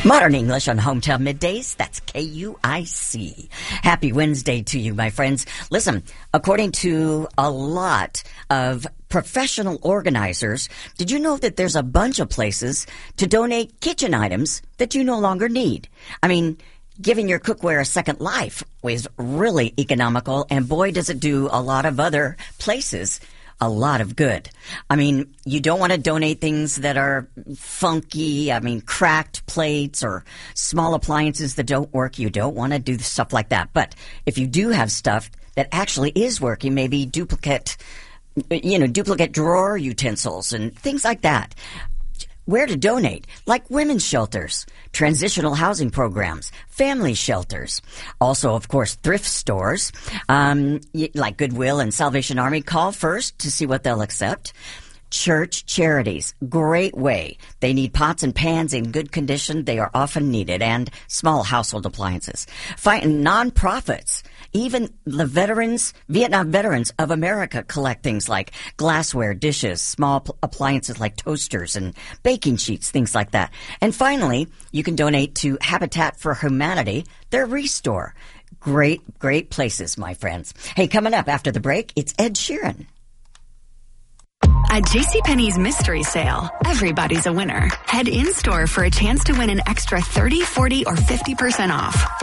Modern English on Hometown Middays. That's KUIC. Happy Wednesday to you, my friends. Listen, according to a lot of professional organizers, did you know that there's a bunch of places to donate kitchen items that you no longer need? I mean, giving your cookware a second life is really economical, and boy, does it do a lot of other places a lot of good. I mean, you don't want to donate things that are funky, cracked plates or small appliances that don't work. You don't want to do stuff like that. But if you do have stuff that actually is working, maybe duplicate drawer utensils and things like that, where to donate, like women's shelters, transitional housing programs, family shelters. Also, of course, thrift stores, like Goodwill and Salvation Army. Call first to see what they'll accept. Church charities, great way. They need pots and pans in good condition. They are often needed, and small household appliances. Find nonprofits. Even the Vietnam Veterans of America collect things like glassware, dishes, small appliances like toasters and baking sheets, things like that. And finally, you can donate to Habitat for Humanity, their Restore. Great, great places, my friends. Hey, coming up after the break, it's Ed Sheeran. At JCPenney's mystery sale, everybody's a winner. Head in-store for a chance to win an extra 30, 40, or 50% off.